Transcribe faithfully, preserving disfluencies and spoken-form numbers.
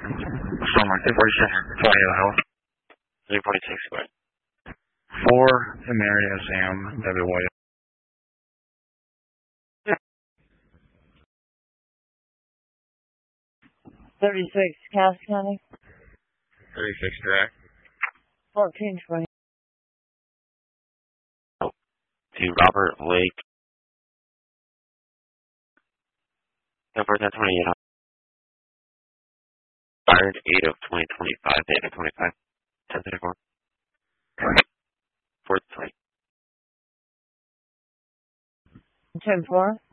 Summer, two forty-seven, twenty-eight Iowa. three forty-six, go ahead. four, Mary Sam, Debbie Williams. thirty-six, Cass County. thirty-six, direct. fourteen twenty. Oh, to Robert Lake. Number ten twenty-eight. Fired eight of twenty twenty-five, eight of twenty-five, ten thirty-four. four three. ten four.